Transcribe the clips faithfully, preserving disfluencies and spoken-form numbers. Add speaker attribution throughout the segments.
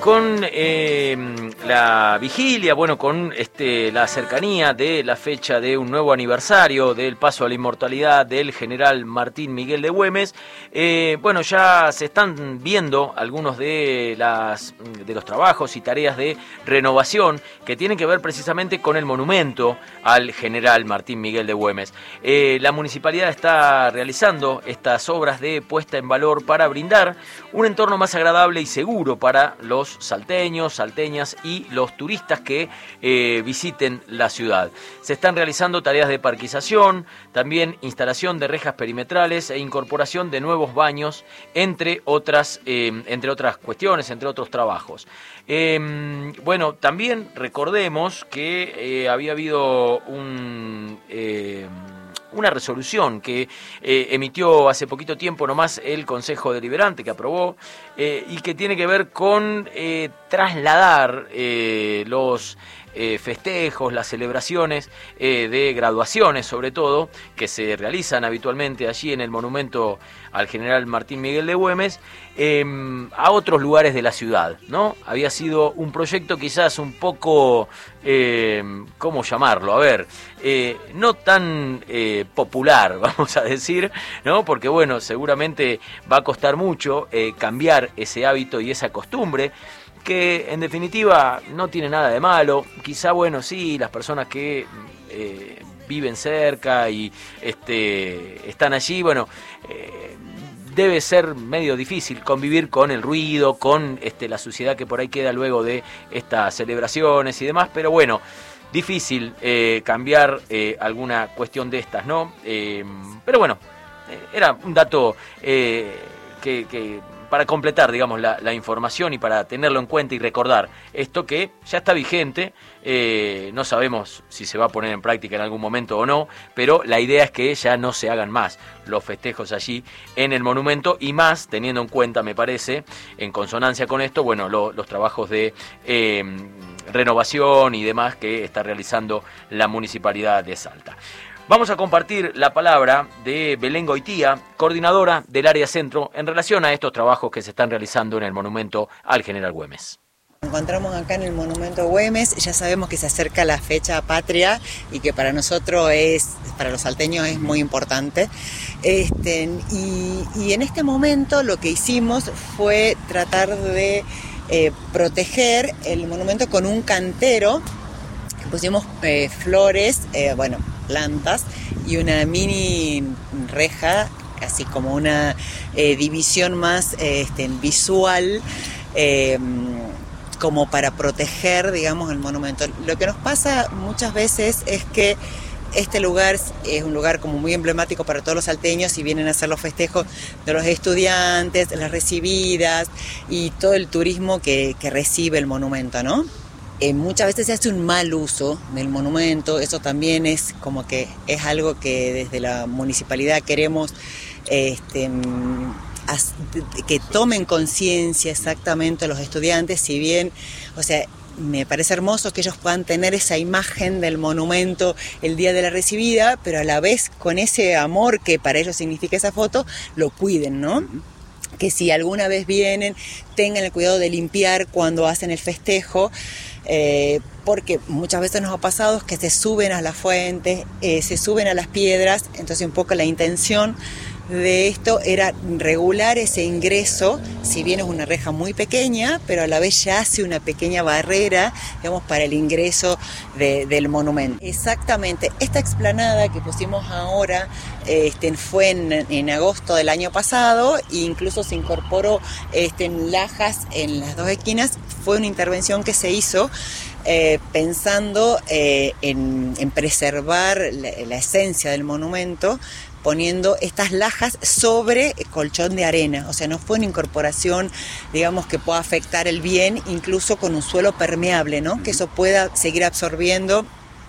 Speaker 1: con eh, la vigilia, bueno, con este, la cercanía de la fecha de un nuevo aniversario del paso a la inmortalidad del general Martín Miguel de Güemes, eh, bueno, ya se están viendo algunos de, las, de los trabajos y tareas de renovación que tienen que ver precisamente con el monumento al general Martín Miguel de Güemes. Eh, la municipalidad está realizando estas obras de puesta en valor para brindar un entorno más agradable y seguro para los salteños, salteñas y los turistas que eh, visiten la ciudad. Se están realizando tareas de parquización, también instalación de rejas perimetrales e incorporación de nuevos baños, entre otras, eh, entre otras cuestiones, entre otros trabajos. Eh, bueno, también recordemos que eh, había habido un... Eh, una resolución que eh, emitió hace poquito tiempo nomás el Consejo Deliberante, que aprobó, eh, y que tiene que ver con eh, trasladar eh, los eh, festejos, las celebraciones eh, de graduaciones, sobre todo, que se realizan habitualmente allí en el monumento al general Martín Miguel de Güemes, eh, a otros lugares de la ciudad, ¿no? Había sido un proyecto quizás un poco, eh, ¿cómo llamarlo? A ver, eh, no tan eh, popular, vamos a decir, ¿no? Porque, bueno, seguramente va a costar mucho eh, cambiar ese hábito y esa costumbre, que en definitiva no tiene nada de malo. Quizá, bueno, sí, las personas que eh, viven cerca y este, están allí, bueno, eh, debe ser medio difícil convivir con el ruido, con este, la suciedad que por ahí queda luego de estas celebraciones y demás, pero bueno, difícil eh, cambiar eh, alguna cuestión de estas, ¿no? Eh, pero bueno, eh, era un dato eh, que... que para completar, digamos, la, la información y para tenerlo en cuenta y recordar esto que ya está vigente. Eh, no sabemos si se va a poner en práctica en algún momento o no, pero la idea es que ya no se hagan más los festejos allí en el monumento, y más teniendo en cuenta, me parece, en consonancia con esto, bueno, lo, los trabajos de eh, renovación y demás que está realizando la Municipalidad de Salta. Vamos a compartir la palabra de Belén Goitía, coordinadora del área centro, en relación a estos trabajos que se están realizando en el monumento al general Güemes.
Speaker 2: Nos encontramos acá en el monumento Güemes, ya sabemos que se acerca la fecha patria y que para nosotros es, para los salteños es muy importante. Este, y, y en este momento lo que hicimos fue tratar de eh, proteger el monumento con un cantero. Pusimos eh, flores, eh, bueno, plantas y una mini reja, así como una eh, división más eh, este, visual, eh, como para proteger, digamos, el monumento. Lo que nos pasa muchas veces es que este lugar es un lugar como muy emblemático para todos los salteños y vienen a hacer los festejos de los estudiantes, las recibidas y todo el turismo que, que recibe el monumento, ¿no? Eh, muchas veces se hace un mal uso del monumento. Eso también es como que es algo que desde la municipalidad queremos este, as, que tomen conciencia exactamente los estudiantes, si bien, o sea, me parece hermoso que ellos puedan tener esa imagen del monumento el día de la recibida, pero a la vez con ese amor que para ellos significa esa foto, lo cuiden, ¿no? Que si alguna vez vienen, tengan el cuidado de limpiar cuando hacen el festejo, eh, porque muchas veces nos ha pasado que se suben a las fuentes, eh, se suben a las piedras, entonces un poco la intención de esto era regular ese ingreso, si bien es una reja muy pequeña, pero a la vez ya hace una pequeña barrera, digamos, para el ingreso de, del monumento. Exactamente, esta explanada que pusimos ahora este, fue en, en agosto del año pasado, e incluso se incorporó este, en lajas en las dos esquinas. Fue una intervención que se hizo Eh, pensando eh, en, en preservar la, la esencia del monumento, poniendo estas lajas sobre colchón de arena. O sea, no fue una incorporación, digamos, que pueda afectar el bien, incluso con un suelo permeable, ¿no? Que eso pueda seguir absorbiendo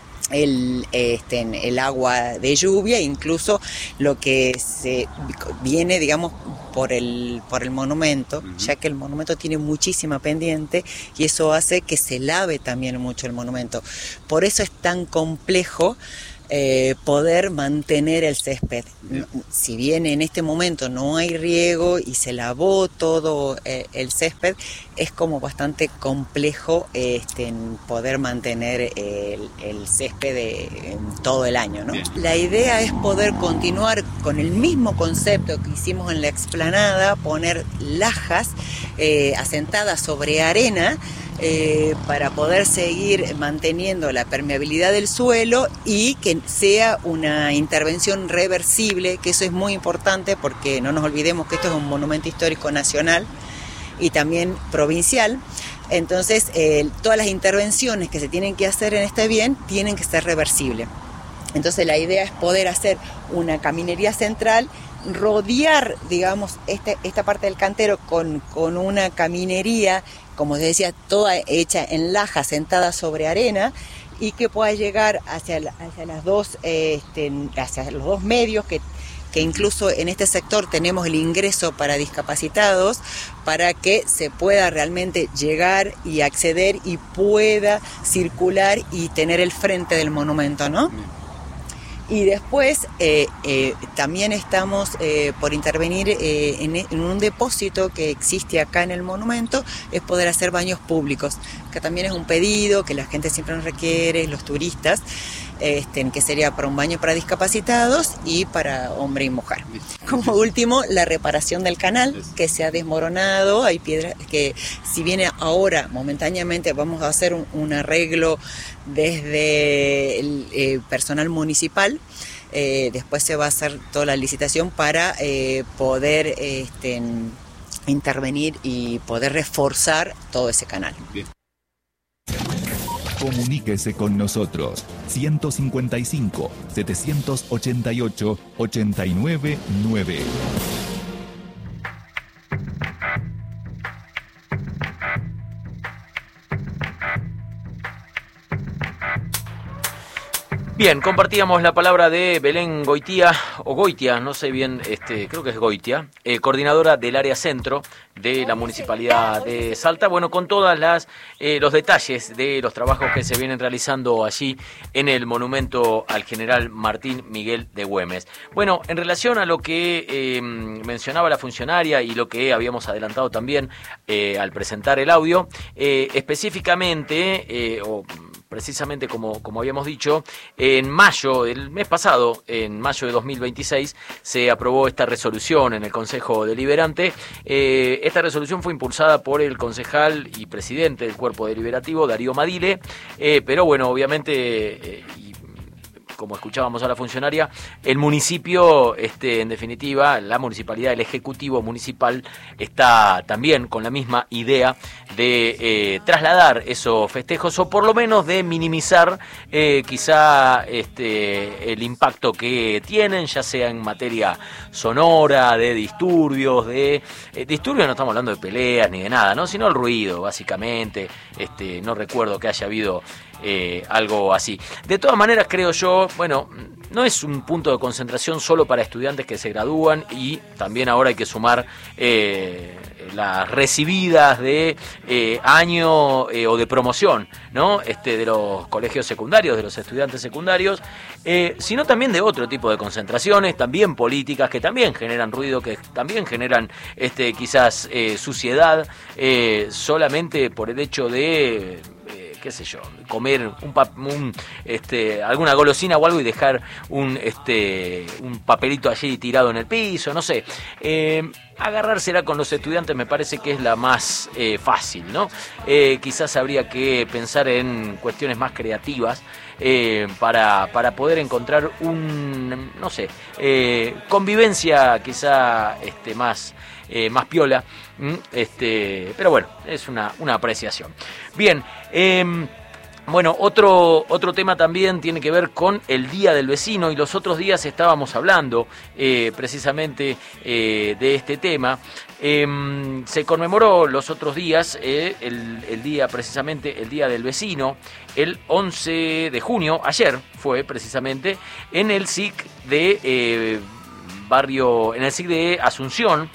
Speaker 2: El, este, el agua de lluvia, incluso lo que se viene, digamos, por el, por el monumento, uh-huh. Ya que el monumento tiene muchísima pendiente y eso hace que se lave también mucho el monumento. Por eso es tan complejo eh, poder mantener el césped. Yeah. Si bien en este momento no hay riego y se lavó todo eh, el césped, es como bastante complejo este, en poder mantener el, el césped de, en todo el año, ¿no? La idea es poder continuar con el mismo concepto que hicimos en la explanada, poner lajas eh, asentadas sobre arena, Eh, para poder seguir manteniendo la permeabilidad del suelo y que sea una intervención reversible, que eso es muy importante porque no nos olvidemos que esto es un monumento histórico nacional y también provincial. Entonces eh, todas las intervenciones que se tienen que hacer en este bien tienen que ser reversibles. Entonces la idea es poder hacer una caminería central, rodear, digamos, este, esta parte del cantero con, con una caminería, como les decía, toda hecha en laja, sentada sobre arena, y que pueda llegar hacia, la, hacia, las dos, este, hacia los dos medios, que, que incluso en este sector tenemos el ingreso para discapacitados, para que se pueda realmente llegar y acceder y pueda circular y tener el frente del monumento, ¿no? Y después eh, eh, también estamos eh, por intervenir eh, en, en un depósito que existe acá en el monumento, es poder hacer baños públicos, que también es un pedido que la gente siempre nos requiere, los turistas, este, que sería para un baño para discapacitados y para hombre y mujer. Como último, la reparación del canal, que se ha desmoronado, hay piedras que si viene ahora momentáneamente vamos a hacer un, un arreglo desde el eh, personal municipal, eh, después se va a hacer toda la licitación para eh, poder este, intervenir y poder reforzar todo ese canal. Bien.
Speaker 3: Comuníquese con nosotros ciento cincuenta y cinco, setecientos ochenta y ocho, ochenta y nueve nueve.
Speaker 1: Bien, compartíamos la palabra de Belén Goitia, o Goitia, no sé bien, este, creo que es Goitia, eh, coordinadora del área centro de la Municipalidad de Salta, bueno, con todas las eh, los detalles de los trabajos que se vienen realizando allí en el monumento al general Martín Miguel de Güemes. Bueno, en relación a lo que eh, mencionaba la funcionaria y lo que habíamos adelantado también eh, al presentar el audio, eh, específicamente, eh, o precisamente como, como habíamos dicho, en mayo, el mes pasado, en mayo de dos mil veintiséis, se aprobó esta resolución en el Consejo Deliberante. Eh, esta resolución fue impulsada por el concejal y presidente del Cuerpo Deliberativo, Darío Madile, eh, pero bueno, obviamente, eh, y como escuchábamos a la funcionaria, el municipio, este, en definitiva, la municipalidad, el ejecutivo municipal está también con la misma idea de eh, trasladar esos festejos o por lo menos de minimizar eh, quizá este, el impacto que tienen, ya sea en materia sonora, de disturbios, de eh, disturbios no estamos hablando de peleas ni de nada, ¿no? Sino el ruido, básicamente. Este, no recuerdo que haya habido Eh, algo así. De todas maneras, creo yo, bueno, no es un punto de concentración solo para estudiantes que se gradúan y también ahora hay que sumar eh, las recibidas de eh, año eh, o de promoción, ¿no? Este, de los colegios secundarios, de los estudiantes secundarios, eh, sino también de otro tipo de concentraciones, también políticas, que también generan ruido, que también generan este, quizás eh, suciedad, eh, solamente por el hecho de qué sé yo, comer un, un este alguna golosina o algo y dejar un este un papelito allí tirado en el piso, no sé. Eh, agarrársela con los estudiantes me parece que es la más eh, fácil, ¿no? Eh, quizás habría que pensar en cuestiones más creativas eh, para, para poder encontrar un, no sé, eh, convivencia quizá este más Eh, más piola, este, pero bueno, es una, una apreciación. Bien, eh, bueno, otro, otro tema también tiene que ver con el Día del Vecino y los otros días estábamos hablando eh, precisamente eh, de este tema. Eh, se conmemoró los otros días eh, el, el día, precisamente el Día del Vecino, el once de junio, ayer fue precisamente, en el S I C de eh, barrio, en el S I C de Asunción.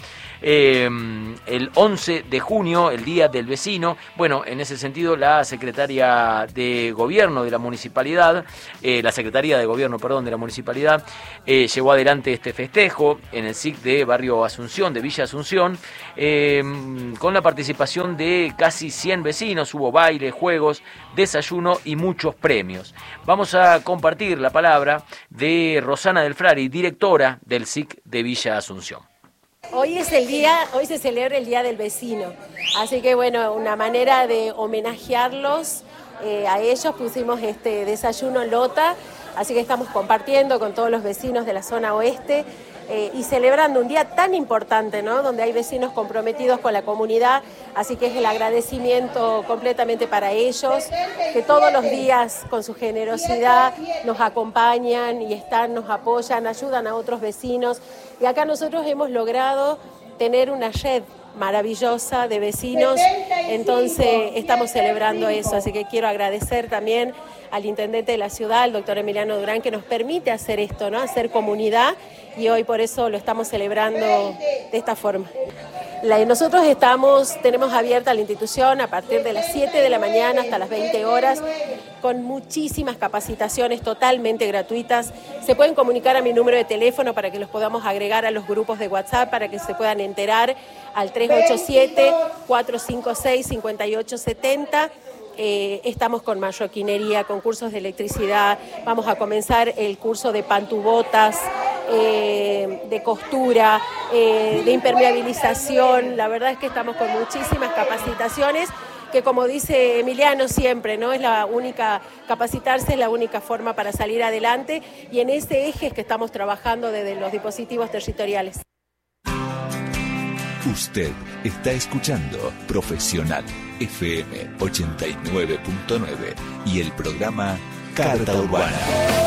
Speaker 1: Eh, el once de junio, el Día del Vecino. Bueno, en ese sentido, la secretaria de Gobierno de la Municipalidad, eh, la Secretaría de Gobierno, perdón, de la Municipalidad, eh, llevó adelante este festejo en el S I C de Barrio Asunción, de Villa Asunción, eh, con la participación de casi cien vecinos. Hubo baile, juegos, desayuno y muchos premios. Vamos a compartir la palabra de Rosana Del Frari, directora del S I C de Villa Asunción.
Speaker 4: Hoy es el día, hoy se celebra el Día del Vecino, así que bueno, una manera de homenajearlos eh, a ellos, pusimos este desayuno Lota, así que estamos compartiendo con todos los vecinos de la zona oeste eh, y celebrando un día tan importante, ¿no? Donde hay vecinos comprometidos con la comunidad, así que es el agradecimiento completamente para ellos, que todos los días con su generosidad nos acompañan y están, nos apoyan, ayudan a otros vecinos. Y acá nosotros hemos logrado tener una red maravillosa de vecinos, entonces estamos celebrando eso, así que quiero agradecer también al intendente de la ciudad, el doctor Emiliano Durán, que nos permite hacer esto, ¿no? Hacer comunidad, y hoy por eso lo estamos celebrando de esta forma. La, nosotros estamos, tenemos abierta la institución a partir de las siete de la mañana hasta las veinte horas, con muchísimas capacitaciones totalmente gratuitas. Se pueden comunicar a mi número de teléfono para que los podamos agregar a los grupos de WhatsApp, para que se puedan enterar al tres ocho siete, cuatro cinco seis, cinco ocho siete cero. Eh, estamos con marroquinería, con cursos de electricidad, vamos a comenzar el curso de pantubotas, eh, de costura, eh, de impermeabilización. La verdad es que estamos con muchísimas capacitaciones, que como dice Emiliano siempre, ¿no? Es la única, capacitarse es la única forma para salir adelante, y en ese eje es que estamos trabajando desde los dispositivos territoriales.
Speaker 3: Usted está escuchando Profesional F M ochenta y nueve punto nueve y el programa Carta Urbana.